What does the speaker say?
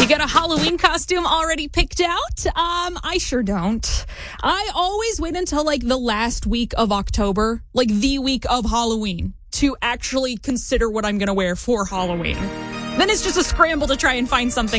got a Halloween costume already picked out? I sure don't. I always wait until like the last week of October, like the week of Halloween, to actually consider what I'm going to wear for Halloween. Then it's just a scramble to try and find something